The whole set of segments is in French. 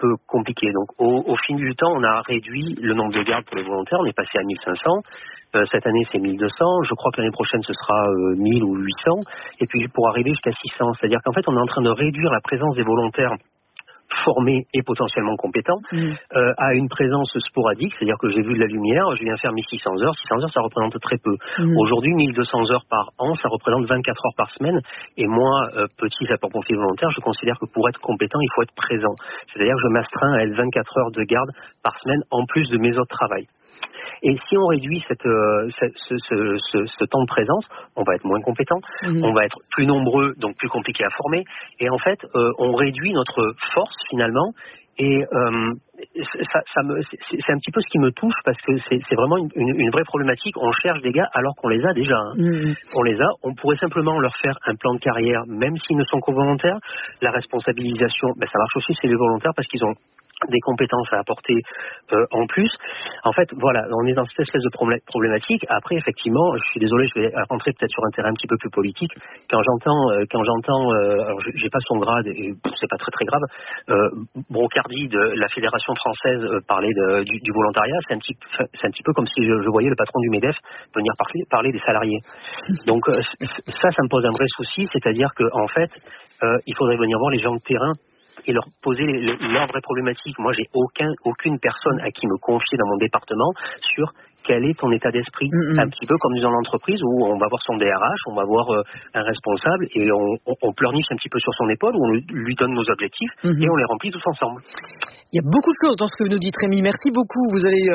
peu compliqué. Donc au fil du temps, on a réduit le nombre de gardes pour les volontaires. On est passé à 1500. Cette année, c'est 1200. Je crois que l'année prochaine, ce sera 1000 ou 800. Et puis pour arriver jusqu'à 600. C'est-à-dire qu'en fait, on est en train de réduire la présence des volontaires formés et potentiellement compétents à une présence sporadique, c'est-à-dire que j'ai vu de la lumière, je viens faire mes 600 heures. 600 heures, ça représente très peu. Aujourd'hui, 1200 heures par an, ça représente 24 heures par semaine. Et moi, petit sapeur-pompier volontaire, je considère que pour être compétent, il faut être présent. C'est-à-dire que je m'astreins à être 24 heures de garde par semaine en plus de mes autres travails. Et si on réduit ce temps de présence, on va être moins compétent, on va être plus nombreux, donc plus compliqué à former. Et en fait, on réduit notre force finalement. Et c'est un petit peu ce qui me touche parce que c'est vraiment une vraie problématique. On cherche des gars alors qu'on les a déjà. On les a. On pourrait simplement leur faire un plan de carrière, même s'ils ne sont qu'aux volontaires. La responsabilisation, ça marche aussi chez les volontaires parce qu'ils ont des compétences à apporter en plus. En fait, voilà, on est dans cette espèce de problématique. Après, effectivement, je suis désolé, je vais rentrer peut-être sur un terrain un petit peu plus politique. Quand j'entends, alors j'ai pas son grade et c'est pas très très grave, Brocardi de la Fédération française parler du volontariat, c'est un petit peu comme si je voyais le patron du MEDEF venir parler des salariés. Donc ça me pose un vrai souci, c'est-à-dire que en fait, il faudrait venir voir les gens de terrain et leur poser leurs vraies problématiques. Moi, j'ai aucune personne à qui me confier dans mon département sur quel est ton état d'esprit. Un petit peu comme dans l'entreprise où on va voir son DRH, on va voir un responsable et on pleurniche un petit peu sur son épaule, où on lui donne nos objectifs et on les remplit tous ensemble. Il y a beaucoup de choses dans ce que vous nous dites, Rémi. Merci beaucoup. Vous allez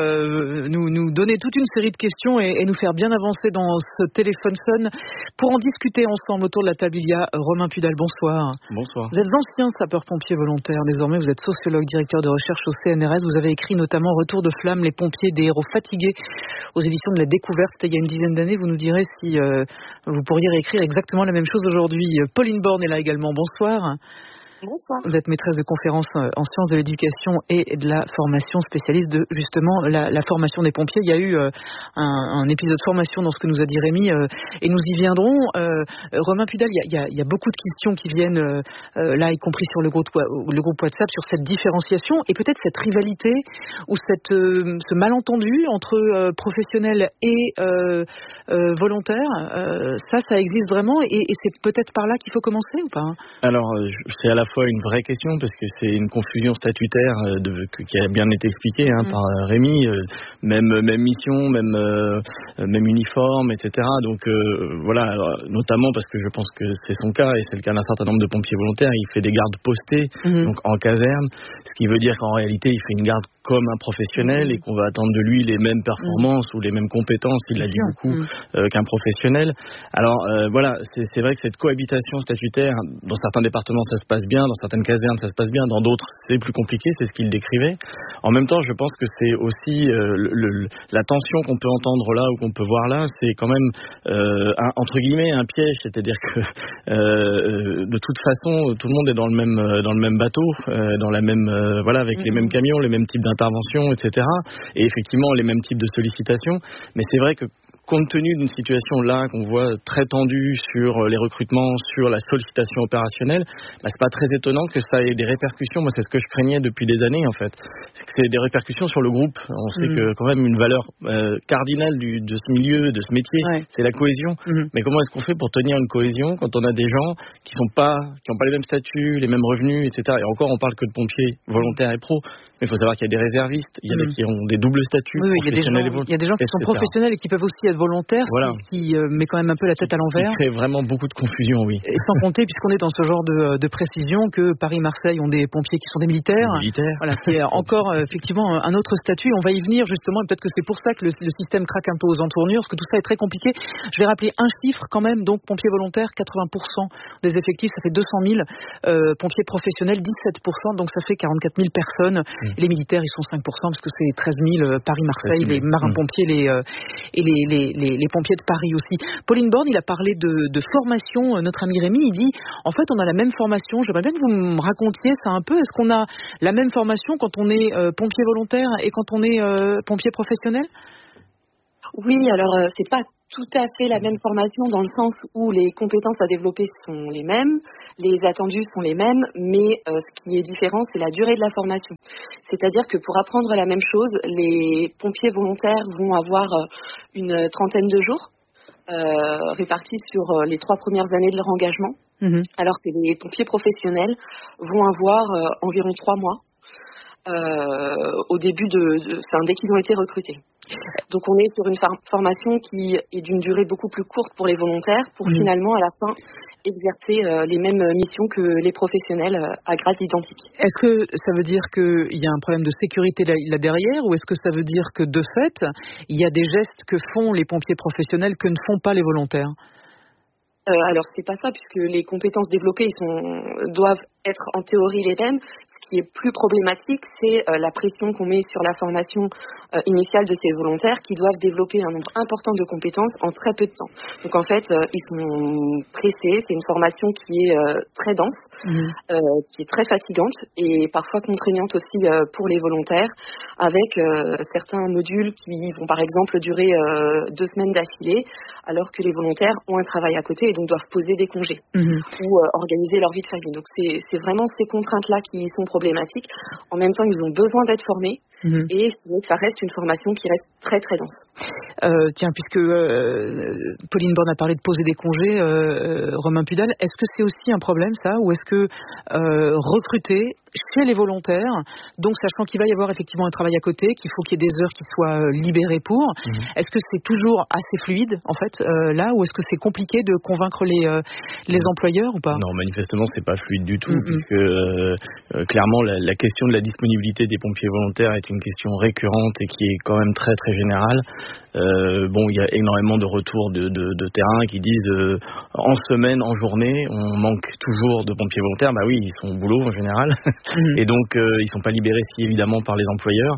nous donner toute une série de questions et nous faire bien avancer dans ce téléphone sonne. Pour en discuter ensemble autour de la table, il y a Romain Pudal. Bonsoir. Bonsoir. Vous êtes ancien sapeur-pompier volontaire. Désormais, vous êtes sociologue, directeur de recherche au CNRS. Vous avez écrit notamment Retour de flamme, les pompiers des héros fatigués aux éditions de la Découverte. Il y a une dizaine d'années, vous nous direz si vous pourriez réécrire exactement la même chose aujourd'hui. Pauline Borne est là également. Bonsoir. Bonsoir. Vous êtes maîtresse de conférences en sciences de l'éducation et de la formation, spécialiste de justement la formation des pompiers. Il y a eu un épisode formation dans ce que nous a dit Rémi et nous y viendrons. Romain Pudal, il y a beaucoup de questions qui viennent là, y compris sur le groupe WhatsApp, sur cette différenciation et peut-être cette rivalité ou ce malentendu entre professionnels et volontaires. Ça existe vraiment et c'est peut-être par là qu'il faut commencer ou pas? Alors, c'est à la fois une vraie question parce que c'est une confusion statutaire qui a bien été expliquée par Rémi, même mission, même uniforme, etc. Donc voilà, alors, notamment parce que je pense que c'est son cas et c'est le cas d'un certain nombre de pompiers volontaires, il fait des gardes postés, donc en caserne, ce qui veut dire qu'en réalité il fait une garde comme un professionnel et qu'on va attendre de lui les mêmes performances ou les mêmes compétences, il l'a dit beaucoup, qu'un professionnel. Alors voilà, c'est vrai que cette cohabitation statutaire, dans certains départements ça se passe bien, dans certaines casernes ça se passe bien, dans d'autres c'est plus compliqué, c'est ce qu'il décrivait. En même temps, je pense que c'est aussi la tension qu'on peut entendre là ou qu'on peut voir là, c'est quand même entre guillemets un piège, c'est-à-dire que de toute façon tout le monde est dans le même bateau, dans la même voilà, avec les mêmes camions, les mêmes types d'interventions, etc. Et effectivement les mêmes types de sollicitations. Mais c'est vrai que compte tenu d'une situation là qu'on voit très tendue sur les recrutements, sur la sollicitation opérationnelle, c'est pas très étonnant que ça ait des répercussions. Moi, c'est ce que je craignais depuis des années, en fait. C'est des répercussions sur le groupe. On sait que quand même une valeur cardinale de ce milieu, de ce métier, c'est la cohésion. Mais comment est-ce qu'on fait pour tenir une cohésion quand on a des gens qui n'ont pas les mêmes statuts, les mêmes revenus, etc. Et encore, on parle que de pompiers volontaires et pros. Mais il faut savoir qu'il y a des réservistes, il y en a qui ont des doubles statuts. Oui, il y a des gens qui sont professionnels et qui peuvent aussi être volontaires, voilà. qui met quand même un peu la tête à l'envers. Ça crée vraiment beaucoup de confusion, oui. Et sans compter, puisqu'on est dans ce genre de précision, que Paris-Marseille ont des pompiers qui sont des militaires. Voilà, qui est encore effectivement un autre statut. On va y venir justement, et peut-être que c'est pour ça que le système craque un peu aux entournures, parce que tout ça est très compliqué. Je vais rappeler un chiffre quand même, donc pompiers volontaires, 80% des effectifs, ça fait 200 000. Pompiers professionnels, 17%, donc ça fait 44 000 personnes. Les militaires, ils sont 5%, parce que c'est 13 000 Paris-Marseille, les marins-pompiers et les pompiers de Paris aussi. Pauline Borne, il a parlé de formation. Notre ami Rémi, il dit, en fait, on a la même formation. J'aimerais bien que vous me racontiez ça un peu. Est-ce qu'on a la même formation quand on est pompier volontaire et quand on est pompier professionnel ? Oui, alors c'est pas tout à fait la même formation dans le sens où les compétences à développer sont les mêmes, les attendus sont les mêmes, mais ce qui est différent, c'est la durée de la formation. C'est-à-dire que pour apprendre la même chose, les pompiers volontaires vont avoir une trentaine de jours répartis sur les 3 premières années de leur engagement, alors que les pompiers professionnels vont avoir environ 3 mois au début dès qu'ils ont été recrutés. Donc on est sur une formation qui est d'une durée beaucoup plus courte pour les volontaires pour finalement à la fin exercer les mêmes missions que les professionnels à grade identique. Est-ce que ça veut dire qu'il y a un problème de sécurité là derrière ou est-ce que ça veut dire que de fait il y a des gestes que font les pompiers professionnels que ne font pas les volontaires ? Alors c'est pas ça puisque les compétences développées doivent être en théorie les mêmes. Ce qui est plus problématique, c'est la pression qu'on met sur la formation initiale de ces volontaires qui doivent développer un nombre important de compétences en très peu de temps. Donc en fait, ils sont pressés. C'est une formation qui est très dense, qui est très fatigante et parfois contraignante aussi pour les volontaires, avec certains modules qui vont par exemple durer 2 semaines d'affilée, alors que les volontaires ont un travail à côté et donc doivent poser des congés ou organiser leur vie de famille. Donc c'est vraiment ces contraintes-là qui sont problématiques. En même temps, ils ont besoin d'être formés et ça reste une formation qui reste très très dense. Tiens, puisque Pauline Borne a parlé de poser des congés, Romain Pudal, est-ce que c'est aussi un problème ça, ou est-ce que recruter chez les volontaires, donc sachant qu'il va y avoir effectivement un travail à côté, qu'il faut qu'il y ait des heures qui soient libérées pour, est-ce que c'est toujours assez fluide en fait là, ou est-ce que c'est compliqué de convaincre les employeurs ou pas ? Non, manifestement c'est pas fluide du tout, puisque clairement la question de la disponibilité des pompiers volontaires est une question récurrente et qui est quand même très très générale. Il y a énormément de retours de terrain qui disent en semaine, en journée, on manque toujours de pompiers volontaires. Bah oui, ils sont au boulot en général, et donc ils sont pas libérés si évidemment par les employeurs.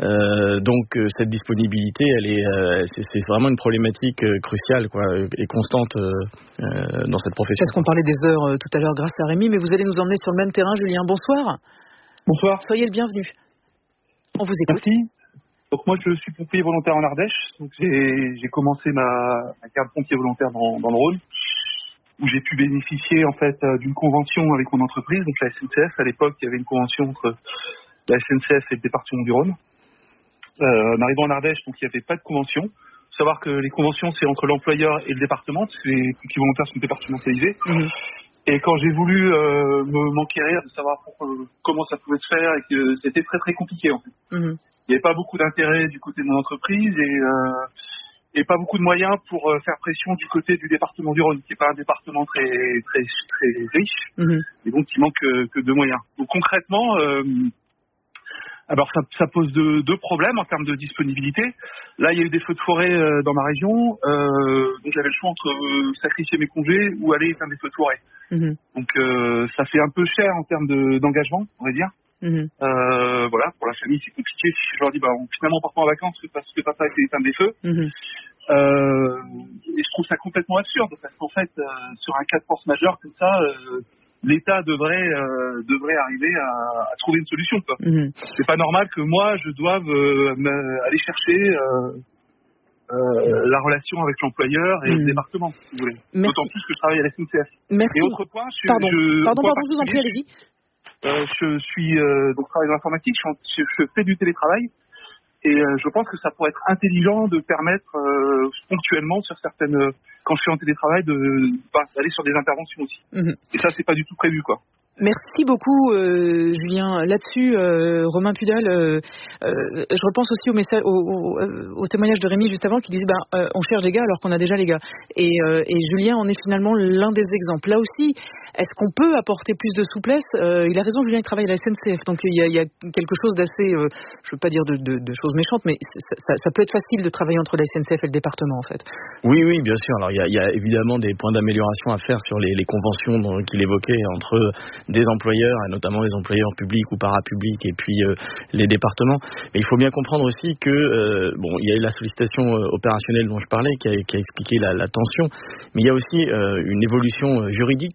Donc cette disponibilité, c'est vraiment une problématique cruciale et constante dans cette profession. Parce qu'on parlait des heures tout à l'heure grâce à Rémi, mais vous allez nous emmener sur le même terrain, Julien. Bonsoir. Bonsoir. Soyez le bienvenu. On vous écoute. Merci. Donc moi je suis pompier volontaire en Ardèche, donc j'ai commencé ma carte pompier volontaire dans le Rhône, où j'ai pu bénéficier en fait d'une convention avec mon entreprise, donc la SNCF. À l'époque il y avait une convention entre la SNCF et le département du Rhône. En arrivant en Ardèche, donc il n'y avait pas de convention. Il faut savoir que les conventions c'est entre l'employeur et le département, parce que les pompiers volontaires sont départementalisés. Et quand j'ai voulu m'enquérir de savoir comment ça pouvait se faire, et que c'était très très compliqué en fait. Il n'y avait pas beaucoup d'intérêt du côté de mon entreprise et pas beaucoup de moyens pour faire pression du côté du département du Rhône, qui n'est pas un département très très très riche, et donc il manque que de moyens. Donc concrètement, alors ça pose deux problèmes en termes de disponibilité. Là, il y a eu des feux de forêt dans ma région, donc j'avais le choix entre sacrifier mes congés ou aller faire des feux de forêt. Donc ça fait un peu cher en termes d'engagement, on va dire. Voilà, pour la famille c'est compliqué. Si je leur dis finalement on part pas en vacances parce que papa a été éteindre des feux, et je trouve ça complètement absurde parce qu'en fait sur un cas de force majeure comme ça, l'État devrait arriver à trouver une solution quoi. C'est pas normal que moi je doive aller chercher la relation avec l'employeur et le département, si vous voulez. D'autant plus que je travaille à la SNCF. Merci. Et autre point, pardon, je vous en prie, allez-y. Je suis donc travaille dans l'informatique, je fais du télétravail et je pense que ça pourrait être intelligent de permettre ponctuellement sur certaines, quand je suis en télétravail, d'aller sur des interventions aussi. Et ça c'est pas du tout prévu quoi. Merci beaucoup Julien. Là-dessus, Romain Pudal, je repense aussi au message, au témoignage de Rémi juste avant qui disait on cherche des gars alors qu'on a déjà les gars. Et Julien en est finalement l'un des exemples. Là aussi, est-ce qu'on peut apporter plus de souplesse ? Il a raison, Julien, il travaille à la SNCF, donc il y a quelque chose d'assez, je veux pas dire de choses méchantes, mais ça peut être facile de travailler entre la SNCF et le département en fait. Oui, bien sûr. Alors il y a évidemment des points d'amélioration à faire sur les conventions qu'il évoquait entre des employeurs, et notamment les employeurs publics ou parapublics, et puis les départements. Mais il faut bien comprendre aussi que il y a eu la sollicitation opérationnelle dont je parlais qui a expliqué la tension, mais il y a aussi une évolution juridique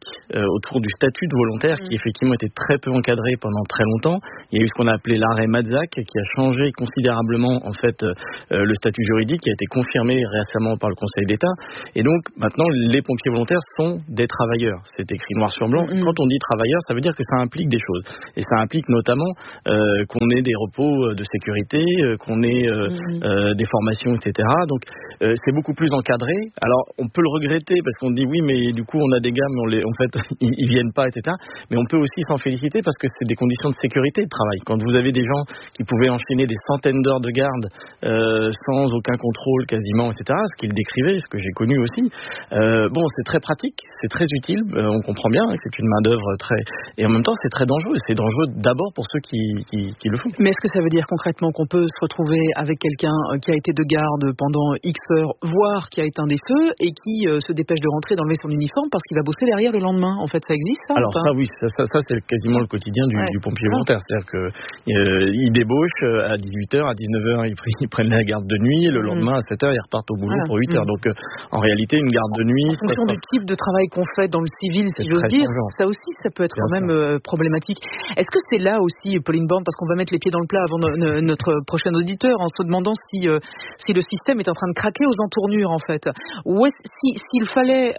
autour du statut de volontaire qui effectivement était très peu encadré pendant très longtemps. Il y a eu ce qu'on a appelé l'arrêt Matzak qui a changé considérablement en fait le statut juridique, qui a été confirmé récemment par le Conseil d'État. Et donc maintenant les pompiers volontaires sont des travailleurs. C'est écrit noir sur blanc. Quand on dit travailleurs, ça veut dire que ça implique des choses. Et ça implique notamment qu'on ait des repos de sécurité, qu'on ait des formations, etc. Donc c'est beaucoup plus encadré. Alors on peut le regretter parce qu'on dit oui, mais du coup on a des gars, mais en fait ils viennent pas, etc. Mais on peut aussi s'en féliciter parce que c'est des conditions de sécurité de travail. Quand vous avez des gens qui pouvaient enchaîner des centaines d'heures de garde sans aucun contrôle quasiment, etc. Ce qu'ils décrivaient, ce que j'ai connu aussi. Bon, c'est très pratique, c'est très utile. On comprend bien que c'est une main d'œuvre très, et en même temps c'est très dangereux. C'est dangereux d'abord pour ceux qui le font. Mais est-ce que ça veut dire concrètement qu'on peut se retrouver avec quelqu'un qui a été de garde pendant X heures, voire qui a éteint des feux et qui se dépêche de rentrer d'enlever son uniforme parce qu'il va bosser derrière le lendemain? En fait, ça existe, ça? Alors ça, oui, ça c'est quasiment le quotidien du pompier volontaire. C'est-à-dire que ils débauchent à 18h, à 19h, ils prennent la garde de nuit, et le lendemain à 7h, ils repartent au boulot pour 8h. Donc en réalité, une garde de nuit... En fonction du type de travail qu'on fait dans le civil, si j'ose dire, ça aussi, ça peut être quand même problématique. Est-ce que c'est là aussi, Pauline Borne, parce qu'on va mettre les pieds dans le plat avant notre prochain auditeur, en se demandant si le système est en train de craquer aux entournures, en fait. Ou s'il fallait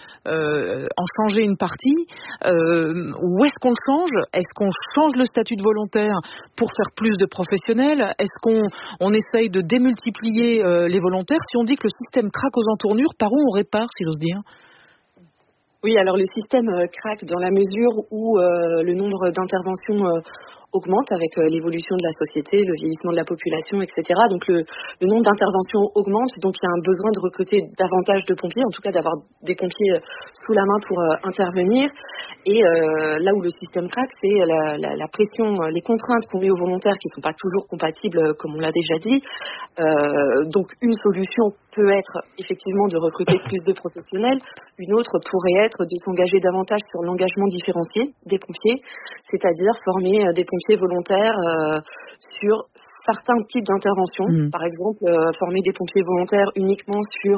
en changer une partie, où est-ce qu'on le change? Est-ce qu'on change le statut de volontaire pour faire plus de professionnels? Est-ce qu'on essaye de démultiplier les volontaires? Si on dit que le système craque aux entournures, par où on répare, si j'ose dire? Oui, alors le système craque dans la mesure où le nombre d'interventions augmente avec l'évolution de la société, le vieillissement de la population, etc. Donc le nombre d'interventions augmente, donc il y a un besoin de recruter davantage de pompiers, en tout cas d'avoir des pompiers sous la main pour intervenir. Et là où le système craque, c'est la pression, les contraintes qu'on met aux volontaires qui ne sont pas toujours compatibles, comme on l'a déjà dit. Donc une solution peut être effectivement de recruter plus de professionnels. Une autre pourrait être de s'engager davantage sur l'engagement différencié des pompiers, c'est-à-dire former des pompiers volontaires sur certains types d'interventions. Par exemple, former des pompiers volontaires uniquement sur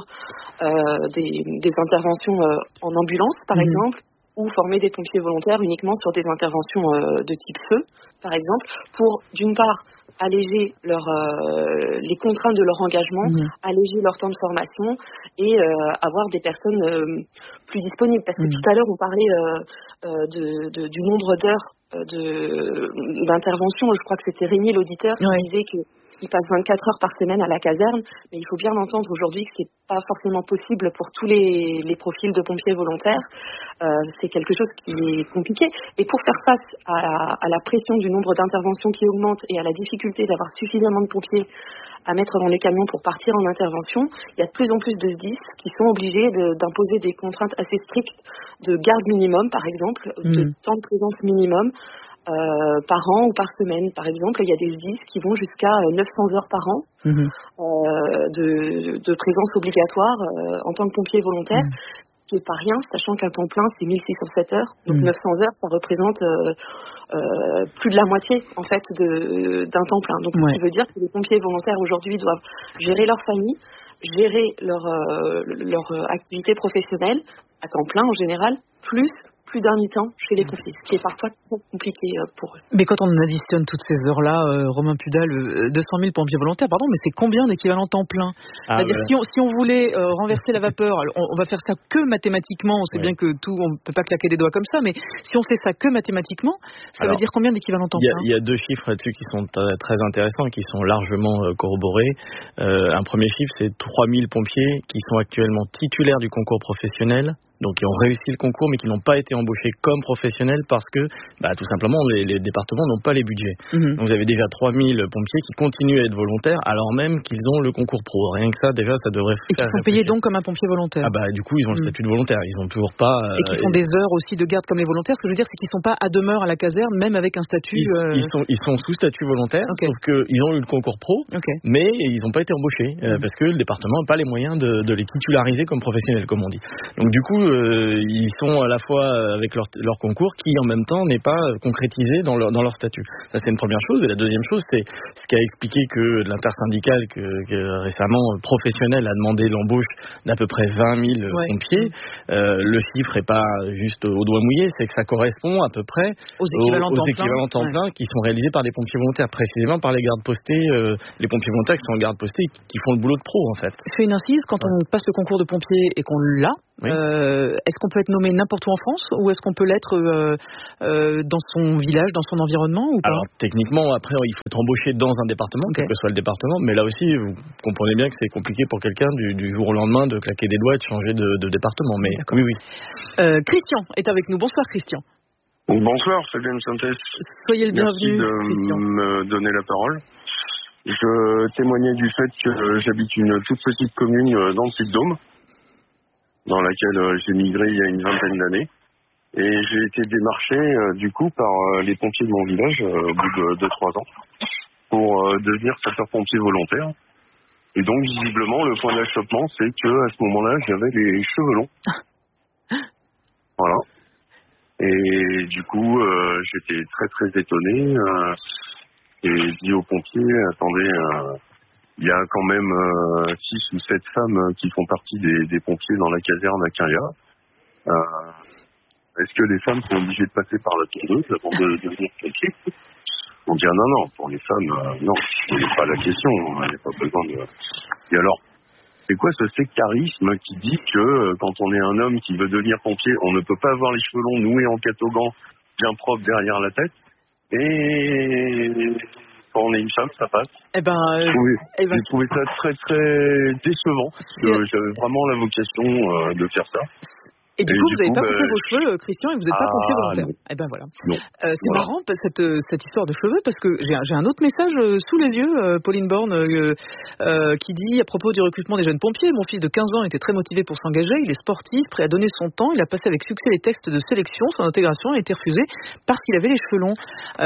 des interventions en ambulance, par exemple, ou former des pompiers volontaires uniquement sur des interventions de type feu, par exemple, pour, d'une part, alléger les contraintes de leur engagement, alléger leur temps de formation et avoir des personnes plus disponibles. Parce que tout à l'heure, on parlait du nombre d'heures d'intervention. Je crois que c'était Rémi, l'auditeur, qui disait qu'il passe 24 heures par semaine à la caserne, mais il faut bien entendre aujourd'hui que ce n'est pas forcément possible pour tous les profils de pompiers volontaires. C'est quelque chose qui est compliqué. Et pour faire face à la pression du nombre d'interventions qui augmente et à la difficulté d'avoir suffisamment de pompiers à mettre dans les camions pour partir en intervention, il y a de plus en plus de SDIS qui sont obligés d'imposer des contraintes assez strictes de garde minimum, par exemple, de temps de présence minimum, par an ou par semaine. Par exemple, il y a des SDIS qui vont jusqu'à 900 heures par an de présence obligatoire en tant que pompier volontaire, ce qui n'est pas rien, sachant qu'un temps plein, c'est 1607 heures. Donc 900 heures, ça représente plus de la moitié, en fait, d'un temps plein. Donc ce qui veut dire que les pompiers volontaires, aujourd'hui, doivent gérer leur famille, gérer leur activité professionnelle, à temps plein en général, plus d'un mi-temps chez les pompiers, ce qui est parfois trop compliqué pour eux. Mais quand on additionne toutes ces heures-là, Romain Pudal, 200 000 pompiers volontaires, pardon, mais c'est combien d'équivalent temps plein? C'est-à-dire si on voulait renverser la vapeur, on va faire ça que mathématiquement, on sait bien que on ne peut pas claquer des doigts comme ça, mais si on fait ça que mathématiquement, ça veut dire combien d'équivalent temps plein? Il y a deux chiffres là-dessus qui sont très intéressants et qui sont largement corroborés. Un premier chiffre, c'est 3000 pompiers qui sont actuellement titulaires du concours professionnel, donc qui ont réussi le concours mais qui n'ont pas été embauchés comme professionnels parce que tout simplement les départements n'ont pas les budgets. Donc vous avez déjà 3000 pompiers qui continuent à être volontaires alors même qu'ils ont le concours pro. Rien que ça, déjà, ça devrait faire... Et qui sont payés donc comme un pompier volontaire. Du coup, ils ont le statut de volontaire. Ils n'ont toujours pas... Et qui font des heures aussi de garde comme les volontaires. Ce que je veux dire, c'est qu'ils ne sont pas à demeure à la caserne, même avec un statut... Ils sont sous statut volontaire, sauf qu'ils ont eu le concours pro, mais ils n'ont pas été embauchés parce que le département n'a pas les moyens de les titulariser comme professionnels, comme on dit. Donc du coup, ils sont à la fois avec leur concours qui en même temps n'est pas concrétisé dans leur statut. Ça c'est une première chose. Et la deuxième chose, c'est ce qu'a expliqué que l'intersyndicale que récemment professionnel a demandé l'embauche d'à peu près 20 000 pompiers. Le chiffre est pas juste au doigt mouillé, c'est que ça correspond à peu près aux équivalents temps plein qui sont réalisés par des pompiers volontaires, précisément par les gardes postés, les pompiers volontaires qui sont en garde postée qui font le boulot de pro en fait. Je fais une incise, quand on passe le concours de pompier et qu'on l'a, est-ce qu'on peut être nommé n'importe où en France ou est-ce qu'on peut l'être dans son village, dans son environnement ou pas? Alors techniquement, après il faut être embauché dans un département, quel que soit le département, mais là aussi vous comprenez bien que c'est compliqué pour quelqu'un du jour au lendemain de claquer des doigts et de changer de département. Mais oui. Christian est avec nous. Bonsoir Christian. Bonsoir Fabienne Santes. Soyez le bienvenu. Merci de me donner la parole. Je témoignais du fait que j'habite une toute petite commune dans le Puy-de-Dôme, dans laquelle j'ai migré il y a une vingtaine d'années. Et j'ai été démarché du coup par les pompiers de mon village au bout de 3 ans pour devenir sapeur-pompier volontaire. Et donc visiblement le point d'achoppement c'est que à ce moment-là j'avais les cheveux longs. Voilà. Et du coup j'étais très très étonné et dit aux pompiers attendez il y a quand même 6 ou 7 femmes qui font partie des pompiers dans la caserne à Quinriat. Est-ce que les femmes sont obligées de passer par la tondeuse avant de devenir pompiers? On dit non, pour les femmes, non, c'est pas la question, il n'y a pas besoin de... Et alors, c'est quoi ce sectarisme qui dit que quand on est un homme qui veut devenir pompier, on ne peut pas avoir les cheveux longs noués en catogan bien propre derrière la tête, et quand on est une femme, ça passe. J'ai trouvé ça très très décevant, parce que j'avais vraiment la vocation de faire ça. Et du coup, vous n'avez pas coupé vos cheveux, Christian, et vous n'êtes pas pompier volontaire. Voilà. C'est marrant cette histoire de cheveux, parce que j'ai un autre message sous les yeux, Pauline Borne, qui dit à propos du recrutement des jeunes pompiers, mon fils de 15 ans était très motivé pour s'engager, il est sportif, prêt à donner son temps, il a passé avec succès les tests de sélection, son intégration a été refusée parce qu'il avait les cheveux longs.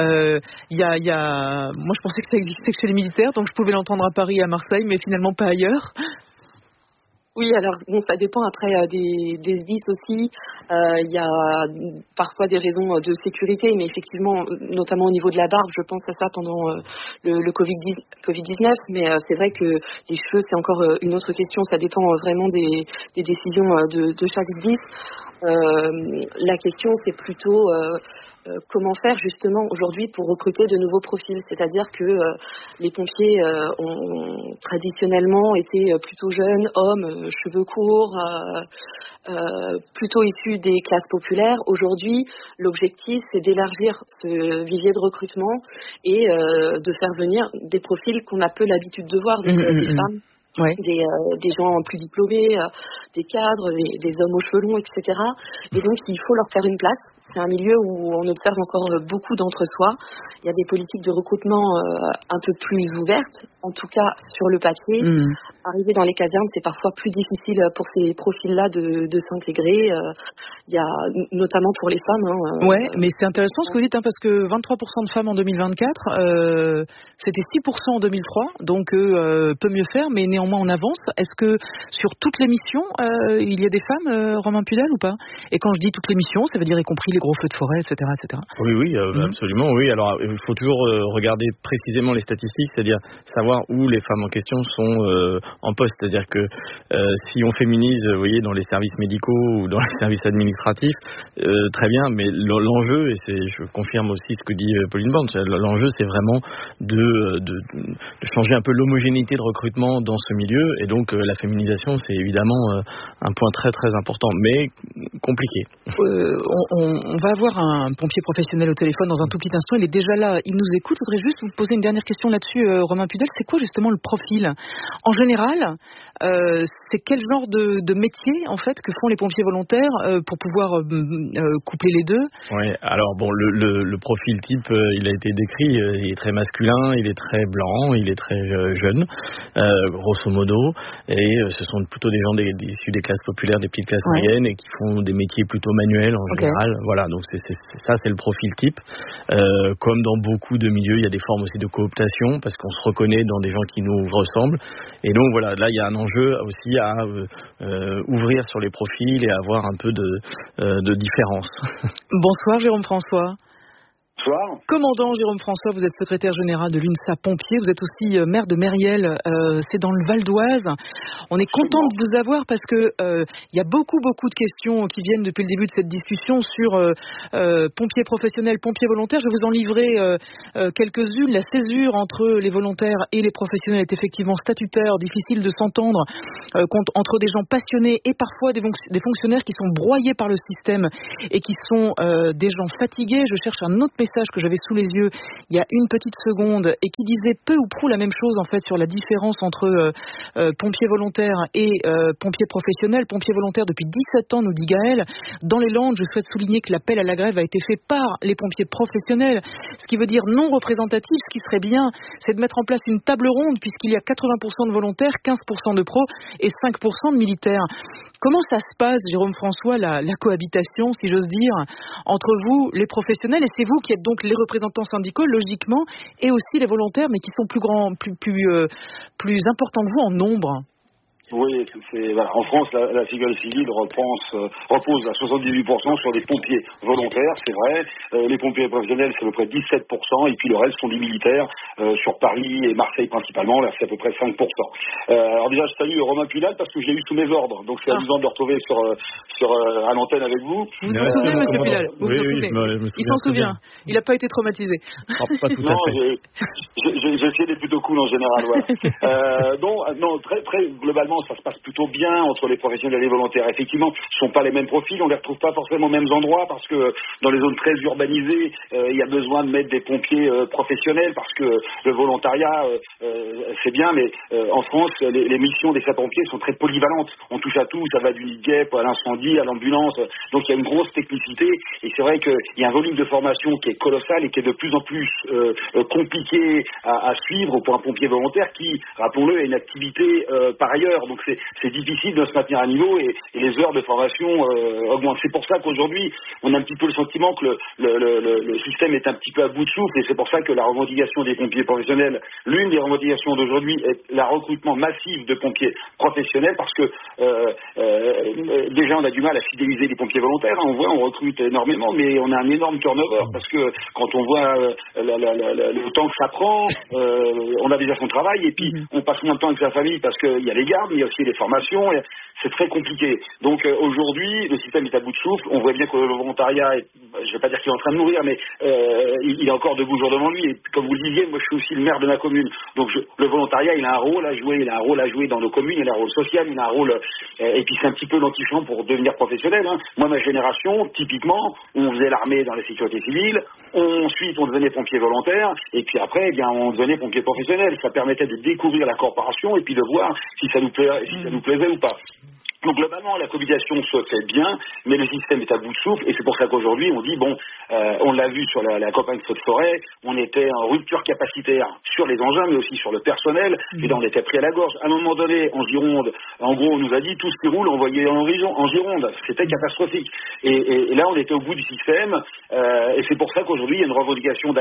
Moi je pensais que ça existait que chez les militaires, donc je pouvais l'entendre à Paris et à Marseille, mais finalement pas ailleurs. Oui, alors ça dépend après des SDIS aussi. Il y a parfois des raisons de sécurité, mais effectivement, notamment au niveau de la barbe, je pense à ça pendant le Covid-19. Mais c'est vrai que les cheveux, c'est encore une autre question. Ça dépend vraiment des décisions de chaque SDIS. La question, c'est plutôt... comment faire justement aujourd'hui pour recruter de nouveaux profils, c'est-à-dire que les pompiers ont traditionnellement été plutôt jeunes, hommes, cheveux courts, plutôt issus des classes populaires. Aujourd'hui, l'objectif c'est d'élargir ce vivier de recrutement et de faire venir des profils qu'on a peu l'habitude de voir, donc des femmes. Des gens plus diplômés, des cadres, des hommes aux cheveux longs, etc. Et donc il faut leur faire une place. C'est un milieu où on observe encore beaucoup d'entre-soi. Il y a des politiques de recrutement un peu plus ouvertes, en tout cas sur le papier. Arriver dans les casernes, c'est parfois plus difficile pour ces profils-là de s'intégrer. Il y a notamment pour les femmes. Mais c'est intéressant ce que vous dites, parce que 23% de femmes en 2024, c'était 6% en 2003, donc peut mieux faire, mais néanmoins on avance. Est-ce que sur toutes les missions, il y a des femmes, Romain Pudal, ou pas? Et quand je dis toutes les missions, ça veut dire y compris les gros feux de forêt, etc. Oui, absolument, oui. Alors, il faut toujours regarder précisément les statistiques, c'est-à-dire savoir où les femmes en question sont en poste. C'est-à-dire que si on féminise, vous voyez, dans les services médicaux ou dans les services administratifs, très bien, mais l'enjeu, et je confirme aussi ce que dit Pauline Borne, l'enjeu, c'est vraiment de changer un peu l'homogénéité de recrutement dans ce milieu, et donc la féminisation, c'est évidemment un point très très important, mais compliqué. On va avoir un pompier professionnel au téléphone dans un tout petit instant. Il est déjà là, il nous écoute. Je voudrais juste vous poser une dernière question là-dessus, Romain Pudal. C'est quoi justement le profil? En général, c'est quel genre de métier en fait que font les pompiers volontaires pour pouvoir coupler les deux? Oui, alors bon, le profil type, il a été décrit, il est très masculin, il est très blanc, il est très jeune, grosso modo, et ce sont plutôt des gens issus des classes populaires, des petites classes moyennes, et qui font des métiers plutôt manuels en général. Voilà, donc c'est le profil type. Comme dans beaucoup de milieux, il y a des formes aussi de cooptation, parce qu'on se reconnaît dans des gens qui nous ressemblent. Et donc voilà, là il y a un enjeu aussi à ouvrir sur les profils et avoir un peu de différence. Bonsoir Jérôme François. Bonsoir. Commandant Jérôme François, vous êtes secrétaire général de l'UNSA Pompiers, vous êtes aussi maire de Mériel, c'est dans le Val d'Oise. On est content de vous avoir parce que il y a beaucoup de questions qui viennent depuis le début de cette discussion sur pompiers professionnels, pompiers volontaires. Je vais vous en livrer quelques-unes. La césure entre les volontaires et les professionnels est effectivement statutaire, difficile de s'entendre entre des gens passionnés et parfois des fonctionnaires qui sont broyés par le système et qui sont des gens fatigués. Je cherche un autre message que j'avais sous les yeux il y a une petite seconde et qui disait peu ou prou la même chose en fait sur la différence entre pompiers volontaires et pompiers professionnels. Pompiers volontaires depuis 17 ans, nous dit Gaël. Dans les Landes, je souhaite souligner que l'appel à la grève a été fait par les pompiers professionnels, ce qui veut dire non représentatif. Ce qui serait bien, c'est de mettre en place une table ronde puisqu'il y a 80% de volontaires, 15% de pros et 5% de militaires. Comment ça se passe, Jérôme François, la cohabitation, si j'ose dire, entre vous, les professionnels, et c'est vous qui êtes donc les représentants syndicaux, logiquement, et aussi les volontaires, mais qui sont plus importants que vous en nombre? Oui, voilà. En France, la sécurité civile repose à 78% sur des pompiers volontaires, c'est vrai. Les pompiers professionnels, c'est à peu près 17%, et puis le reste sont des militaires sur Paris et Marseille principalement, là c'est à peu près 5%. Alors déjà, je salue Romain Pulal parce que je l'ai eu sous mes ordres, donc c'est amusant de le retrouver à l'antenne avec vous. Vous vous souvenez, monsieur Pulal? Oui, je me il s'en souvient. Il n'a pas été traumatisé. Pas tout à fait. J'ai essayé d'être plutôt cool en général, voilà. Non, très globalement, ça se passe plutôt bien entre les professionnels et les volontaires. Effectivement, ce ne sont pas les mêmes profils, on ne les retrouve pas forcément aux mêmes endroits parce que dans les zones très urbanisées, il y a besoin de mettre des pompiers professionnels parce que le volontariat, c'est bien, mais en France, les missions des sapeurs-pompiers sont très polyvalentes. On touche à tout, ça va du nid-de-guêpe à l'incendie, à l'ambulance, donc il y a une grosse technicité et c'est vrai qu'il y a un volume de formation qui est colossal et qui est de plus en plus compliqué à suivre pour un pompier volontaire qui, rappelons-le, a une activité par ailleurs. Donc c'est difficile de se maintenir à niveau et les heures de formation augmentent. C'est pour ça qu'aujourd'hui, on a un petit peu le sentiment que le système est un petit peu à bout de souffle et c'est pour ça que la revendication des pompiers professionnels, l'une des revendications d'aujourd'hui est le recrutement massif de pompiers professionnels parce que déjà on a du mal à fidéliser les pompiers volontaires. On voit, on recrute énormément, mais on a un énorme turnover parce que quand on voit le temps que ça prend, on a déjà son travail et puis on passe moins de temps avec sa famille parce qu'il y a les gardes, mais il y a aussi les formations, c'est très compliqué. Donc aujourd'hui, le système est à bout de souffle. On voit bien que le volontariat, je ne vais pas dire qu'il est en train de mourir, mais il est encore debout jour devant lui. Et comme vous le disiez, moi je suis aussi le maire de ma commune. Donc le volontariat, il a un rôle à jouer, dans nos communes, il a un rôle social, il a un rôle... et puis c'est un petit peu l'antichambre pour devenir professionnel. Moi, ma génération, typiquement, on faisait l'armée dans la sécurité civile, ensuite on devenait pompier volontaire, et puis après, on devenait pompier professionnel. Ça permettait de découvrir la corporation et puis de voir si ça nous plaisait ou pas. Donc globalement, la cohabitation se fait bien, mais le système est à bout de souffle, et c'est pour ça qu'aujourd'hui, on dit, on l'a vu sur la campagne Feu de forêt, on était en rupture capacitaire sur les engins, mais aussi sur le personnel, et là on était pris à la gorge. À un moment donné, en Gironde, en gros, on nous a dit, tout ce qui roule, envoyé en Gironde. C'était catastrophique. Et là, on était au bout du système, et c'est pour ça qu'aujourd'hui, il y a une revendication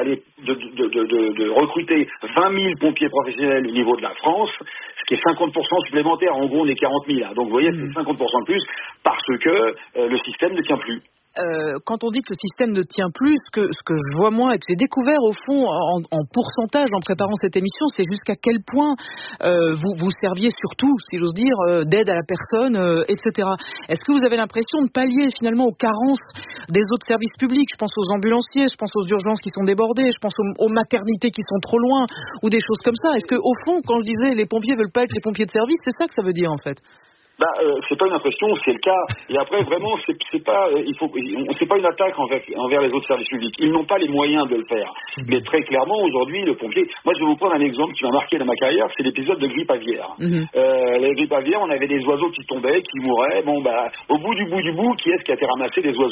de recruter 20 000 pompiers professionnels au niveau de la France, ce qui est 50% supplémentaire. En gros, on est 40 000. Là. Donc, vous voyez, c'est 50% de plus parce que le système ne tient plus. Quand on dit que le système ne tient plus, ce que je vois moi et que j'ai découvert au fond en pourcentage en préparant cette émission, c'est jusqu'à quel point vous serviez surtout, si j'ose dire, d'aide à la personne, etc. Est-ce que vous avez l'impression de pallier finalement aux carences des autres services publics? Je pense aux ambulanciers, je pense aux urgences qui sont débordées, je pense aux maternités qui sont trop loin ou des choses comme ça. Est-ce que au fond, quand je disais les pompiers veulent pas être les pompiers de service, c'est ça que ça veut dire en fait? C'est pas une impression, c'est le cas. Et après, vraiment, c'est pas une attaque envers les autres services publics. Ils n'ont pas les moyens de le faire. Mais très clairement, aujourd'hui, le pompier... Moi, je vais vous prendre un exemple qui m'a marqué dans ma carrière, c'est l'épisode de grippe aviaire. La grippe aviaire, on avait des oiseaux qui tombaient, qui mouraient. Au bout du bout, qui est-ce qui a été ramassé des oiseaux?